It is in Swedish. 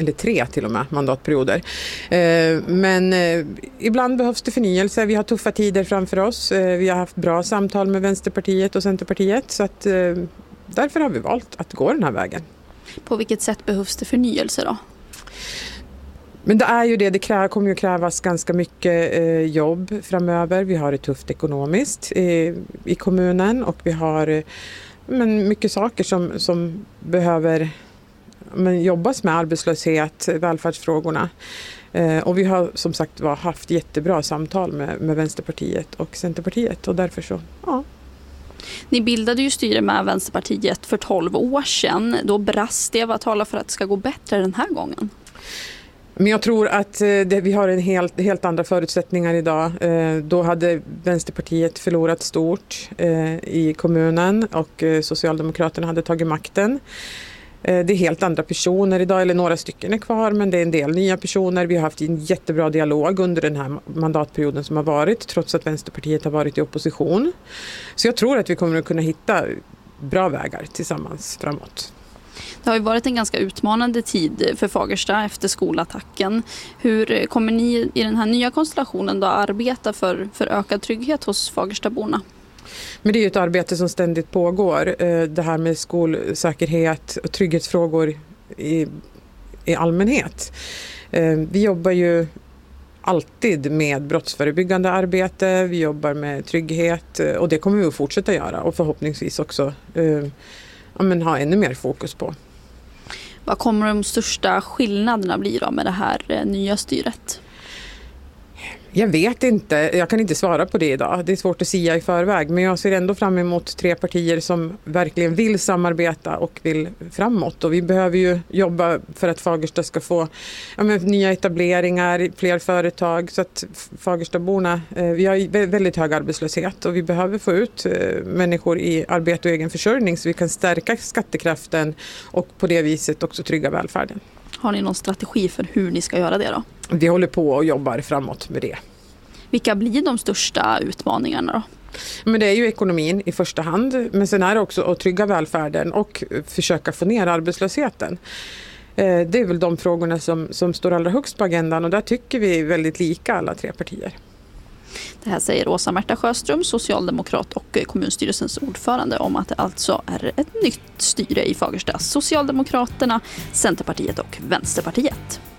eller 3 till och med mandatperioder. Men ibland behövs det förnyelse. Vi har tuffa tider framför oss. Vi har haft bra samtal med Vänsterpartiet och Centerpartiet, så att därför har vi valt att gå den här vägen. På vilket sätt behövs det förnyelse då? Men det är ju det kommer ju krävas ganska mycket jobb framöver. Vi har det tufft ekonomiskt i kommunen, och vi har mycket saker som behöver jobbas med, arbetslöshet, välfärdsfrågorna. Och vi har som sagt haft jättebra samtal med Vänsterpartiet och Centerpartiet, och därför så, ja. Ni bildade ju styre med Vänsterpartiet för 12 år sedan. Då brast det. Vad talar för att det ska gå bättre den här gången? Men jag tror att vi har helt andra förutsättningar idag. Då hade Vänsterpartiet förlorat stort i kommunen, och Socialdemokraterna hade tagit makten. Det är helt andra personer idag, eller några stycken är kvar, men det är en del nya personer. Vi har haft en jättebra dialog under den här mandatperioden som har varit, trots att Vänsterpartiet har varit i opposition. Så jag tror att vi kommer att kunna hitta bra vägar tillsammans framåt. Det har ju varit en ganska utmanande tid för Fagersta efter skolattacken. Hur kommer ni i den här nya konstellationen då arbeta för ökad trygghet hos Fagerstaborna? Men det är ju ett arbete som ständigt pågår. Det här med skolsäkerhet och trygghetsfrågor i allmänhet. Vi jobbar ju alltid med brottsförebyggande arbete. Vi jobbar med trygghet, och det kommer vi att fortsätta göra, och förhoppningsvis också ha ännu mer fokus på. Vad kommer de största skillnaderna bli då med det här nya styret? Jag vet inte. Jag kan inte svara på det idag. Det är svårt att säga i förväg. Men jag ser ändå fram emot 3 partier som verkligen vill samarbeta och vill framåt. Och vi behöver ju jobba för att Fagersta ska få nya etableringar, fler företag. Så att Fagerstaborna, vi har väldigt hög arbetslöshet, och vi behöver få ut människor i arbete och egen försörjning, så vi kan stärka skattekraften och på det viset också trygga välfärden. Har ni någon strategi för hur ni ska göra det då? Vi håller på och jobbar framåt med det. Vilka blir de största utmaningarna då? Men det är ju ekonomin i första hand, men sen är det också att trygga välfärden och försöka få ner arbetslösheten. Det är väl de frågorna som står allra högst på agendan, och där tycker vi väldigt lika alla 3 partier. Det här säger Åsa-Märta Sjöström, socialdemokrat och kommunstyrelsens ordförande, om att det alltså är ett nytt styre i Fagersta. Socialdemokraterna, Centerpartiet och Vänsterpartiet.